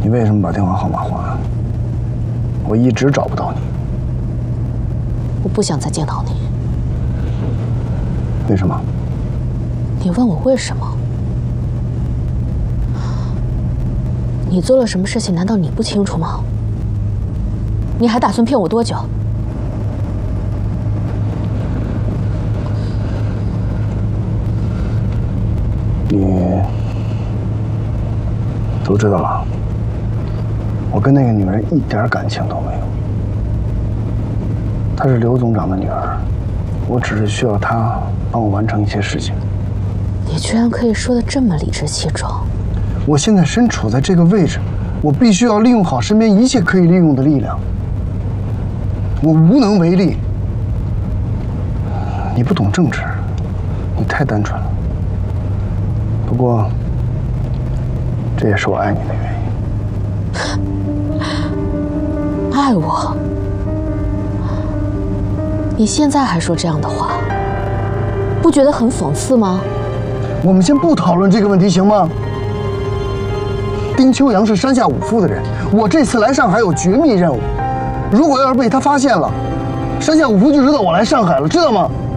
你为什么把电话号码换了？我一直找不到你。 我不想再见到你。 为什么？ 你问我为什么？你做了什么事情？难道你不清楚吗？你还打算骗我多久？ 你都知道了。我跟那个女人一点感情都没有。她是刘总长的女儿，我只是需要她帮我完成一些事情。 你居然可以说得这么理直气壮！ 我现在身处在这个位置，我必须要利用好身边一切可以利用的力量。我无能为力。你不懂政治，你太单纯了。不过，这也是我爱你的原因。 爱我？你现在还说这样的话，不觉得很讽刺吗？ 我们先不讨论这个问题，行吗？丁秋阳是山下五夫的人，我这次来上海有绝密任务，如果要是被他发现了，山下五夫就知道我来上海了，知道吗？